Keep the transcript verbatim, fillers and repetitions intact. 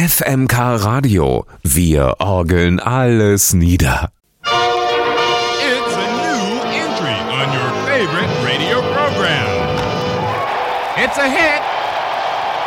F M K Radio. Wir orgeln alles nieder. It's a new entry on your favorite radio program. It's a hit.